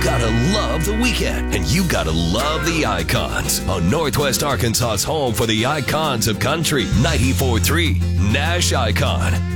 gotta love the weekend, and you gotta love the Icons on Northwest Arkansas's home for the icons of country. 94.3 Nash Icon.